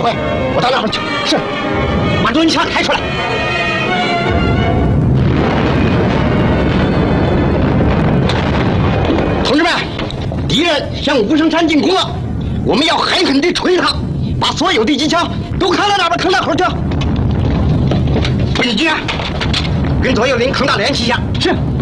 辉，我到那会儿去。是，把蹲枪开出来。同志们，敌人向武生山进攻了，我们要狠狠地锤他，把所有的机枪都扛到那边，扛大口去。不许进啊！跟左右邻扛大连旗下。是。